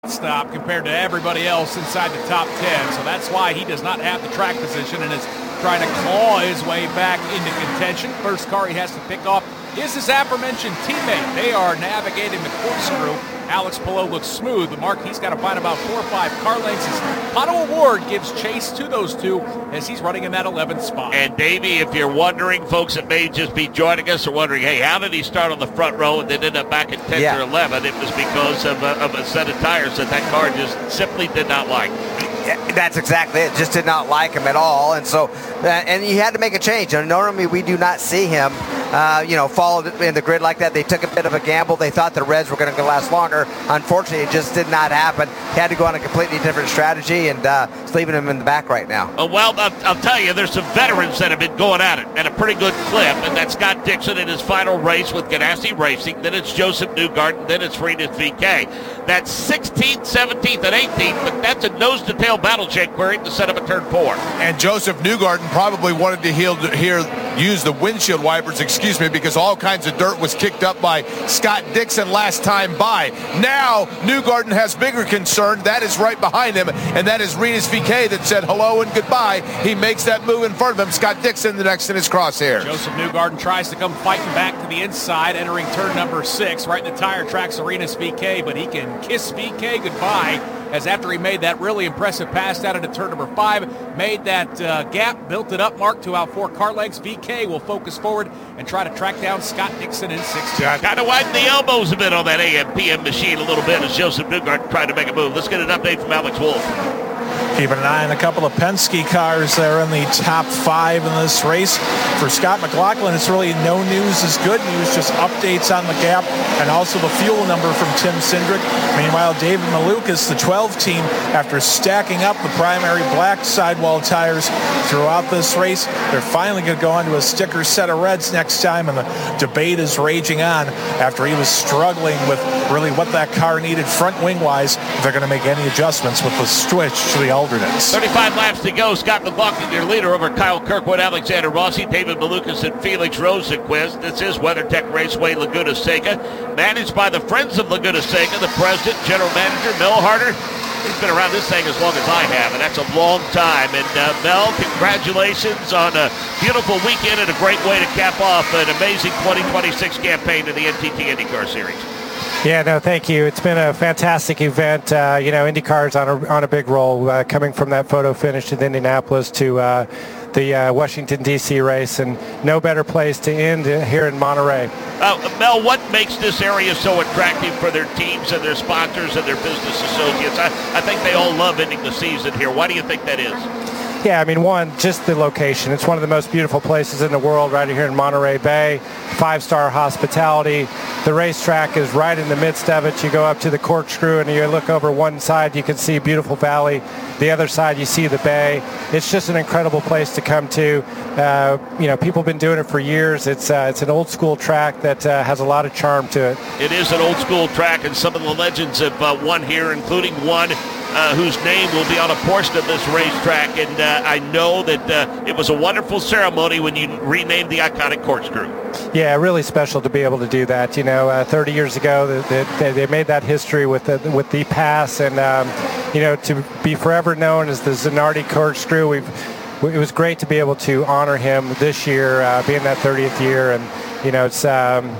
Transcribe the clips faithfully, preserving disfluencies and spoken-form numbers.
stop compared to everybody else inside the top ten, so that's why he does not have the track position and is trying to claw his way back into contention. First car he has to pick off is his aforementioned teammate. They are navigating the corkscrew. Alex Palou looks smooth, but Mark, he's got to find about four or five car lengths. His Pato O'Ward gives chase to those two as he's running in that eleventh spot. And Davey, if you're wondering, folks that may just be joining us are wondering, hey, how did he start on the front row and then end up back at ten yeah. or eleven? It was because of a, of a set of tires that that car just simply did not like. That's exactly it. Just did not like him at all, and so uh, and he had to make a change. And normally we do not see him, uh, you know, follow in the grid like that. They took a bit of a gamble. They thought the Reds were going to last longer. Unfortunately, it just did not happen. He had to go on a completely different strategy, and uh, it's leaving him in the back right now. Oh, well, I'll, I'll tell you, there's some veterans that have been going at it at a pretty good clip, and that's Scott Dixon in his final race with Ganassi Racing. Then it's Joseph Newgarden. Then it's Rinus V K. That's sixteenth, seventeenth, and eighteenth, but that's a nose-to-tail battle, Jake Query, to set up a turn four. And Joseph Newgarden probably wanted to heal, hear, use the windshield wipers, excuse me, because all kinds of dirt was kicked up by Scott Dixon last time by. Now, Newgarden has bigger concern. That is right behind him, and that is Rinus V K that said hello and goodbye. He makes that move in front of him. Scott Dixon the next in his crosshair. Joseph Newgarden tries to come fighting back to the inside, entering turn number six, right in the tire tracks of Rinus V K, but he can kiss V K goodbye, as after he made that really impressive pass down into turn number five, made that uh, gap, built it up, Mark, to out four car lengths. V K will focus forward and try to track down Scott Dixon in sixteen. Kind of widen the elbows a bit on that A M P M machine a little bit as Joseph Newgarden tried to make a move. Let's get an update from Alex Wolf. Keeping an eye on a couple of Penske cars there in the top five in this race. For Scott McLaughlin, it's really no news is good news, just updates on the gap and also the fuel number from Tim Cindric. Meanwhile, David Malukas, the twelve team, after stacking up the primary black sidewall tires throughout this race, they're finally going to go onto a sticker set of reds next time, and the debate is raging on after he was struggling with really what that car needed front wing-wise, if they're going to make any adjustments with the switch to the alternates. thirty-five laps to go. Scott McLaughlin, your leader, over Kyle Kirkwood, Alexander Rossi, David Malukas, and Felix Rosenquist. This is WeatherTech Raceway, Laguna Seca, managed by the Friends of Laguna Seca, the president, general manager, Mel Harder. He's been around this thing as long as I have, and that's a long time. And uh, Mel, congratulations on a beautiful weekend and a great way to cap off an amazing twenty twenty-six campaign in the N T T IndyCar Series. Yeah, no, thank you. It's been a fantastic event. Uh, you know, IndyCar's on a on a big roll, uh, coming from that photo finish in Indianapolis to uh, the uh, Washington, D C race, and no better place to end here in Monterey. Uh, Mel, what makes this area so attractive for their teams and their sponsors and their business associates? I, I think they all love ending the season here. Why do you think that is? Yeah, I mean, one, just the location. It's one of the most beautiful places in the world right here in Monterey Bay. Five-star hospitality. The racetrack is right in the midst of it. You go up to the corkscrew and you look over one side, you can see a beautiful valley. The other side, you see the bay. It's just an incredible place to come to. Uh, you know, people have been doing it for years. It's uh, it's an old-school track that uh, has a lot of charm to it. It is an old-school track, and some of the legends have uh, won here, including one Uh, whose name will be on a portion of this racetrack, and uh, I know that uh, it was a wonderful ceremony when you renamed the iconic corkscrew. Yeah, really special to be able to do that. You know, uh, thirty years ago, they, they made that history with the, with the pass, and um, you know, to be forever known as the Zanardi corkscrew. We've it was great to be able to honor him this year, uh, being that thirtieth year, and you know, it's. Um,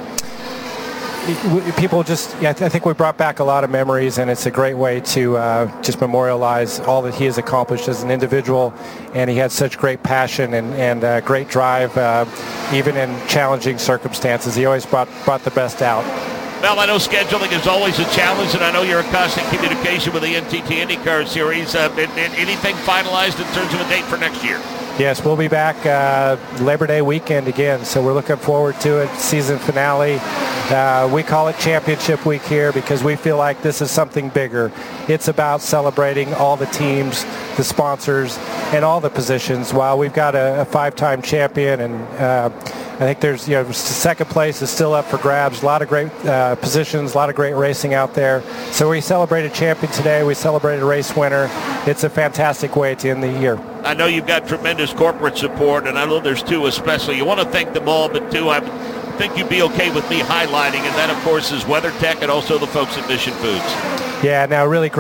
People just, yeah, I think we brought back a lot of memories, and it's a great way to uh, just memorialize all that he has accomplished as an individual. And he had such great passion and, and uh, great drive, uh, even in challenging circumstances. He always brought, brought the best out. Well, I know scheduling is always a challenge, and I know you're in constant communication with the N T T IndyCar Series. Uh, anything finalized in terms of a date for next year? Yes, we'll be back uh, Labor Day weekend again, so we're looking forward to it. Season finale. Uh, we call it Championship Week here because we feel like this is something bigger. It's about celebrating all the teams, the sponsors, and all the positions. While we've got a, a five-time champion, and uh, I think there's, you know, second place is still up for grabs. A lot of great uh, positions, a lot of great racing out there. So we celebrated champion today. We celebrated a race winner. It's a fantastic way to end the year. I know you've got tremendous corporate support, and I know there's two especially. You want to thank them all, but two, I think you'd be okay with me highlighting, and that, of course, is WeatherTech and also the folks at Mission Foods. Yeah, now really great.